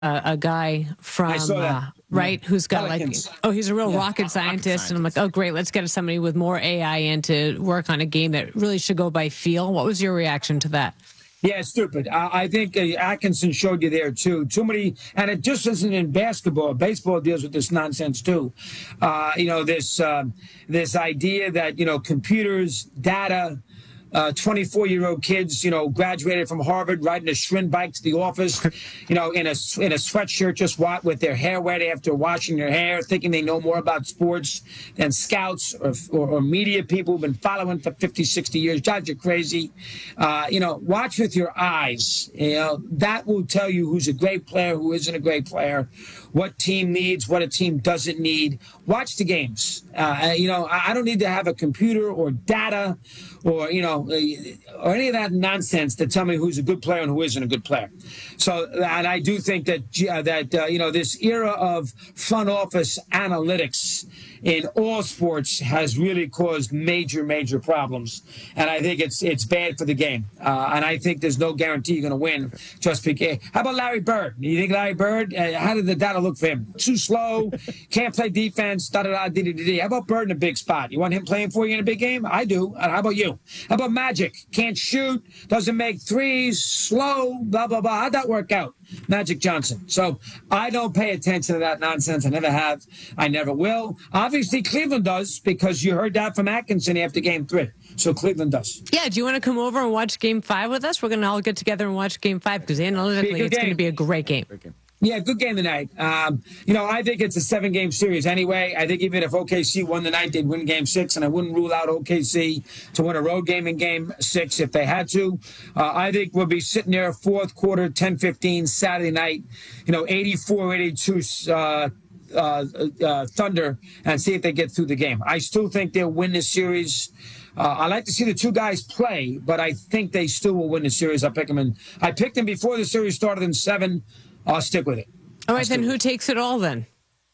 a guy from I saw that. right, who's got Pelicans. like, oh, he's a real rocket scientist, and I'm like, oh, great, let's get somebody with more AI in to work on a game that really should go by feel. What was your reaction to that? Yeah, stupid. I think Atkinson showed you there too. Too many, and it just isn't in basketball. Baseball deals with this nonsense too. This idea that computers, data. 24-year-old kids, graduated from Harvard, riding a Schwinn bike to the office, in a sweatshirt, just with their hair wet after washing their hair, thinking they know more about sports than scouts or media people who've been following for 50, 60 years. Drives you crazy. Watch with your eyes. That will tell you who's a great player, who isn't a great player, what team needs, what a team doesn't need. Watch the games. I don't need to have a computer or data or or any of that nonsense to tell me who's a good player and who isn't a good player. So, and I do think that this era of front office analytics in all sports has really caused major, major problems. And I think it's bad for the game. And I think there's no guarantee you're going to win just because. How about Larry Bird? You think Larry Bird, how did the data look for him? Too slow, can't play defense, da-da-da-dee-dee-dee. How about Bird in a big spot? You want him playing for you in a big game? I do. How about you? How about Magic? Can't shoot, doesn't make threes, slow, blah, blah, blah. How'd that work out? Magic Johnson. So I don't pay attention to that nonsense. I never have. I never will. Obviously, Cleveland does, because you heard that from Atkinson after Game 3. So Cleveland does. Yeah, do you want to come over and watch Game 5 with us? We're going to all get together and watch Game 5 because analytically it's going to be a great game. Yeah, good game tonight. I think it's a 7-game series anyway. I think even if OKC won tonight, they'd win Game 6, and I wouldn't rule out OKC to win a road game in Game 6 if they had to. I think we'll be sitting there fourth quarter, 10-15 Saturday night, 84-82 Thunder, and see if they get through the game. I still think they'll win this series. I like to see the two guys play, but I think they still will win the series. I picked them before the series started in 7. I'll stick with it. All right, then who takes it all then?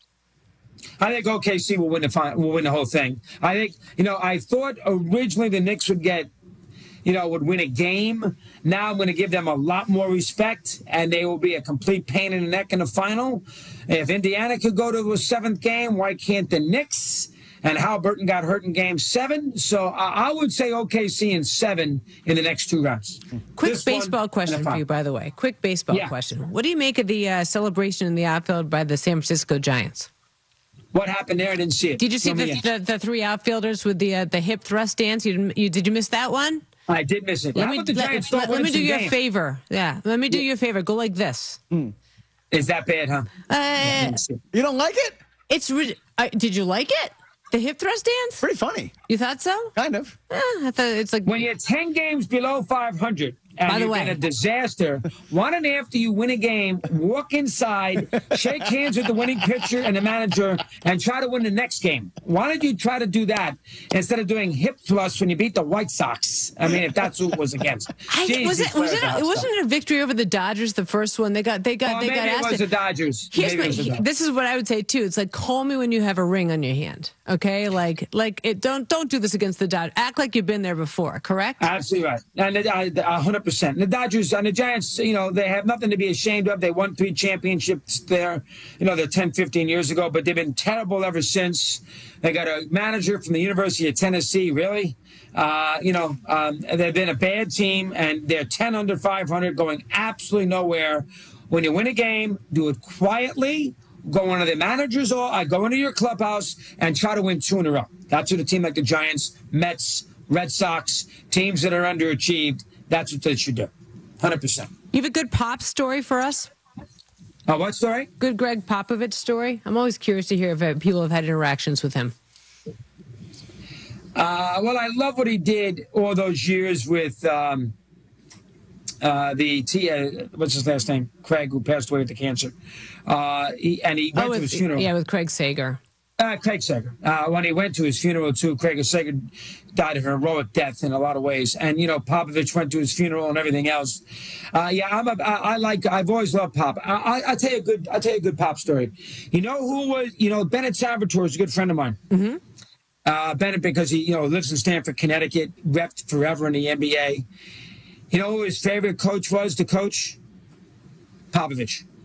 I think OKC will win the whole thing. I think, I thought originally the Knicks would would win a game. Now I'm going to give them a lot more respect, and they will be a complete pain in the neck in the final. If Indiana could go to a 7th game, why can't the Knicks? And Halliburton got hurt in Game 7. So I would say OKC in 7 in the next 2 rounds. Quick baseball question for you, by the way. Quick baseball question. What do you make of the celebration in the outfield by the San Francisco Giants? What happened there? I didn't see it. Did you see the 3 outfilders with the hip thrust dance? Did you miss that one? I did miss it. Let me do you a favor. Yeah, let me do you a favor. Go like this. Is that bad, huh? You don't like it? Did you like it? The hip thrust dance? Pretty funny. You thought so? Kind of. I thought it's like when you're 10 games below 500 and you've been a disaster, why don't after you win a game, walk inside, shake hands with the winning pitcher and the manager, and try to win the next game? Why don't you try to do that instead of doing hip thrusts when you beat the White Sox? I mean, if that's who it was against. It wasn't a victory over the Dodgers, the first one. They got it was the Dodgers. This is what I would say too. It's like, call me when you have a ring on your hand. Okay? Don't do this against the Dodgers. Act like you've been there before, correct? Absolutely right. And 100%. The Dodgers and the Giants, they have nothing to be ashamed of. They won 3 championships there, they're 10, 15 years ago, but they've been terrible ever since. They got a manager from the University of Tennessee, really. They've been a bad team, and they're 10 under 500, going absolutely nowhere. When you win a game, do it quietly. Go into the manager's go into your clubhouse and try to win 2 in a row. That's what a team like the Giants, Mets, Red Sox, teams that are underachieved, that's what they should do. 100%. You have a good Pop story for us? What story? Good Greg Popovich story. I'm always curious to hear if people have had interactions with him. Well, I love what he did all those years with what's his last name? Craig, who passed away with the cancer. He went to his funeral. Yeah, with Craig Sager. Craig Sager. When he went to his funeral, too, Craig Sager died a heroic death in a lot of ways. And, Popovich went to his funeral and everything else. I've always loved Pop. I'll tell you a good Pop story. You know who was, Bennett Salvatore is a good friend of mine. Mm-hmm. Bennett, because he, lives in Stamford, Connecticut, repped forever in the NBA. You know who his favorite coach was to coach? Popovich.